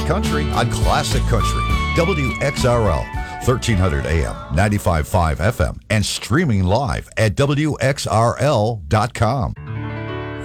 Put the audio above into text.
country on Classic Country, WXRL, 1300 AM, 95.5 FM, and streaming live at WXRL.com.